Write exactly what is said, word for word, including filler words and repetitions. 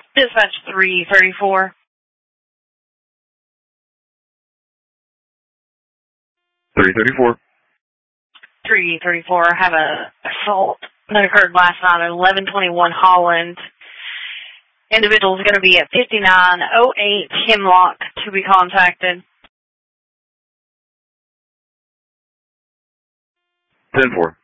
Dispatch three thirty-four. three thirty-four. three thirty-four. I have a assault that occurred last night at eleven twenty-one Holland. Individual is going to be at fifty-nine oh eight Hemlock to be contacted. ten four.